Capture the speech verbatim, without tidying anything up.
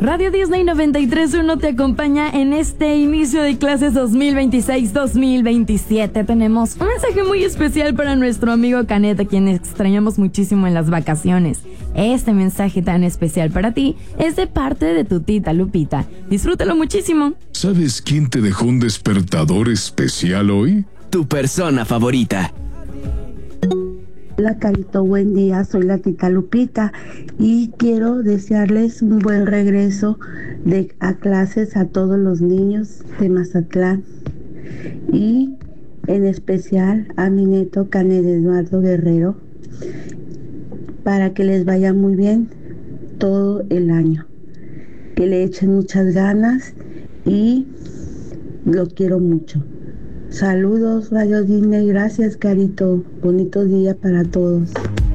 Radio Disney noventa y tres punto uno te acompaña en este inicio de clases dos mil veintiséis dos mil veintisiete. Tenemos un mensaje muy especial para nuestro amigo Canet, a quien extrañamos muchísimo en las vacaciones. Este mensaje tan especial para ti es de parte de tu tita Lupita. Disfrútalo muchísimo. ¿Sabes quién te dejó un despertador especial hoy? Tu persona favorita. Hola Carito, buen día, soy la tita Lupita y quiero desearles un buen regreso de, a clases a todos los niños de Mazatlán y en especial a mi neto Canet Eduardo Guerrero, para que les vaya muy bien todo el año, que le echen muchas ganas y lo quiero mucho. Saludos, Radio Disney. Gracias, Carito. Bonito día para todos.